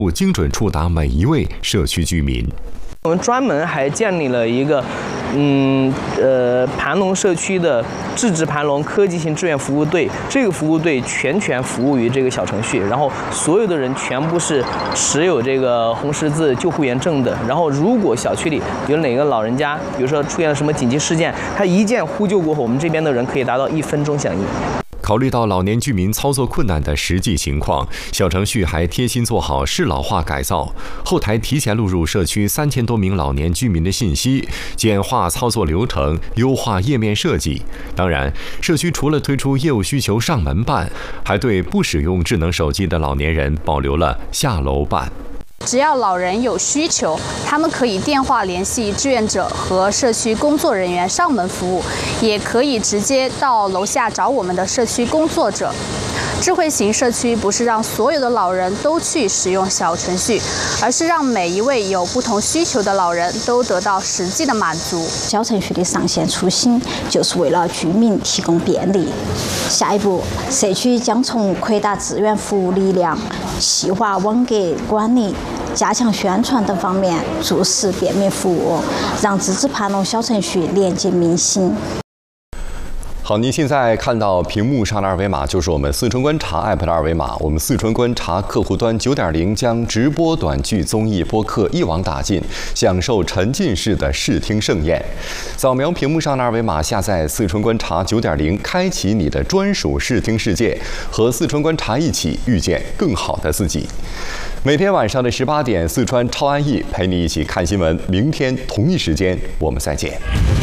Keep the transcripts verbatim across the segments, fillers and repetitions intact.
精准触达每一位社区居民。 我们专门还建立了一个，嗯呃盘龙社区的智智盘龙科技性志愿服务队。这个服务队全权服务于这个小程序，然后所有的人全部是持有这个红十字救护员证的。然后如果小区里有哪个老人家，比如说出现了什么紧急事件，他一键呼救过后，我们这边的人可以达到一分钟响应。 考虑到老年居民操作困难的实际情况，小程序还贴心做好适老化改造，后台提前录入社区三千多名老年居民的信息，简化操作流程，优化页面设计。当然，社区除了推出业务需求上门办，还对不使用智能手机的老年人保留了下楼办。 只要老人有需求，他们可以电话联系志愿者和社区工作人员上门服务，也可以直接到楼下找我们的社区工作者。智慧型社区不是让所有的老人都去使用小程序，而是让每一位有不同需求的老人都得到实际的满足。 小程序的上线初心就是为了居民提供便利。下一步，社区将从扩大志愿服务力量、细化网格管理、加强宣传等方面注视便民服务，让智智盘龙小程序连接民心。 好，您现在看到屏幕上的二维码就是我们四川观察 A P P 的二维码。我们四川观察客户端 九点零 将直播短剧、综艺、播客一网打尽，享受沉浸式的视听盛宴。扫描屏幕上的二维码，下载四川观察 九点零， 开启你的专属视听世界，和四川观察一起遇见更好的自己。每天晚上的十八点，四川超安逸陪你一起看新闻。明天同一时间，我们再见。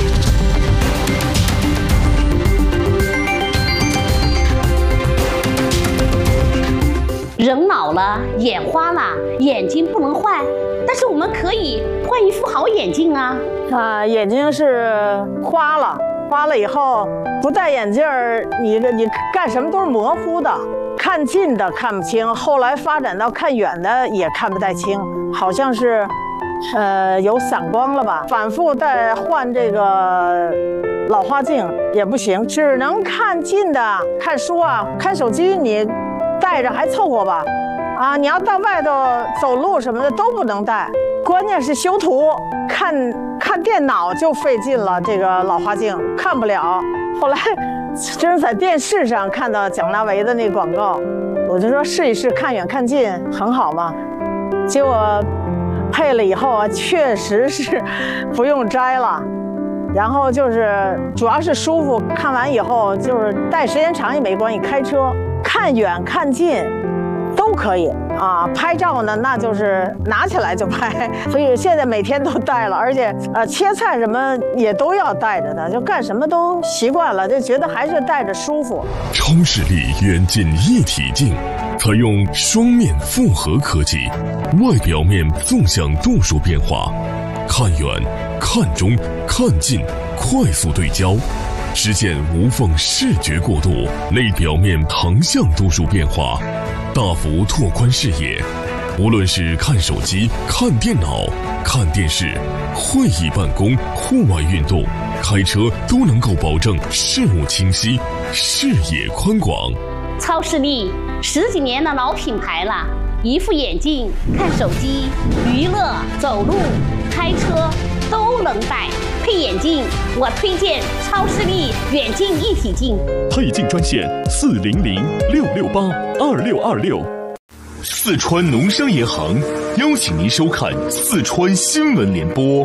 人老了，眼花了，眼睛不能换，但是我们可以换一副好眼镜啊！ 啊，眼睛是花了，花了以后不戴眼镜儿，你你干什么都是模糊的，看近的看不清，后来发展到看远的也看不太清，好像是，呃，有散光了吧？反复戴换这个老花镜也不行，只能看近的，看书啊，看手机你。带着还凑合吧，啊，你要到外头走路什么的都不能带。关键是修图，看看电脑就费劲了，这个老花镜看不了。后来真是在电视上看到蒋大为的那广告，我就说试一试，看远看近很好嘛。结果配了以后啊，确实是不用摘了。然后就是主要是舒服，看完以后就是戴时间长也没关系，开车看远看近都可以啊。拍照呢，那就是拿起来就拍，所以现在每天都戴了，而且呃切菜什么也都要带着的，就干什么都习惯了，就觉得还是戴着舒服。 超视力远近一体镜，采用双面复合科技，外表面纵向度数变化，看远、看中、看近，快速对焦，实现无缝视觉过渡；内表面横向度数变化，大幅拓宽视野。无论是看手机、看电脑、看电视、会议办公、户外运动、开车，都能够保证视物清晰、视野宽广。 超视力十几年的老品牌了，一副眼镜看手机、娱乐、走路、开车都能戴。配眼镜，我推荐超视力远近一体镜。 配镜专线四零零六六八二六二六。四川农商银行邀请您收看四川新闻联播。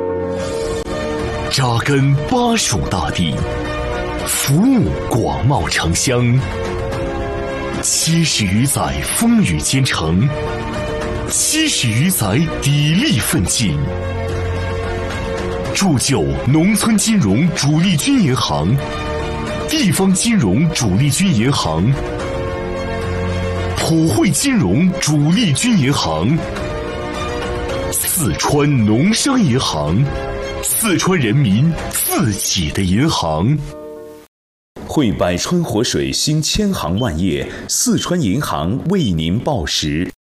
扎根巴蜀大地，服务广袤城乡。七十余载风雨兼程，七十余载砥砺奋进。铸就农村金融主力军银行、地方金融主力军银行、普惠金融主力军银行、四川农商银行，四川人民自己的银行。 汇百川活水新千行万业，四川银行为您报时。